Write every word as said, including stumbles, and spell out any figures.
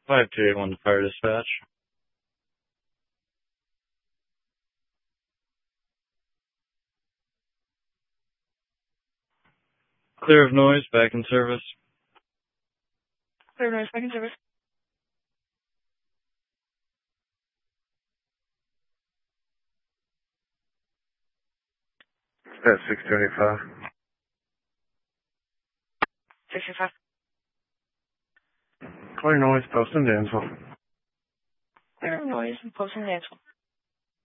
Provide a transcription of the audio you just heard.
five two eight one to Fire Dispatch. Clear of noise, back in service. Clear of noise, back in service. That's six twenty-five. six twenty-five. Clear noise, post in Dansville. Clear noise, post in Dansville.